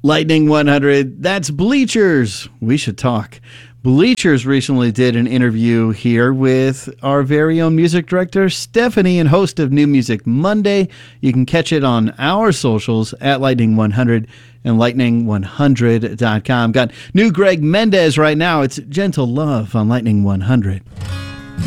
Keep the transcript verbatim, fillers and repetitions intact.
Lightning one hundred, that's Bleachers. We should talk. Bleachers recently did an interview here with our very own music director, Stephanie, and host of New Music Monday. You can catch it on our socials at Lightning one hundred and lightning one hundred dot com. Got new Greg Mendez right now. It's Gentle Love on Lightning one hundred.